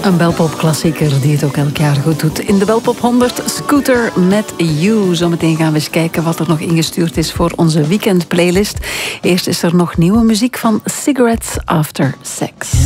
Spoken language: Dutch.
Een Belpop-klassieker die het ook elk jaar goed doet. In de Belpop 100, Scooter met You. Zometeen gaan we eens kijken wat er nog ingestuurd is voor onze weekendplaylist. Eerst is er nog nieuwe muziek van Cigarettes After Sex.